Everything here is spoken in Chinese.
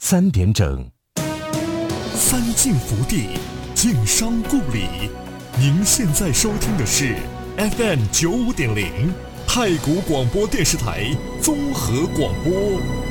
3点整， 三晋福地，晋商故里。您现在收听的是 FM 95.0太谷广播电视台综合广播。